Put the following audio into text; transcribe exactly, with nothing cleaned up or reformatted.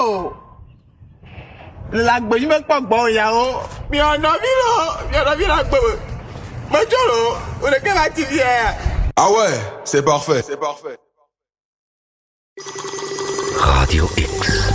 Oh! La gbèyí me pas bon yao. Mi on a vu là, mi on a vu la gbèyí. Mais tu l'as, on est qu'à la T V. Ah ouais, c'est parfait, c'est parfait. Radio X.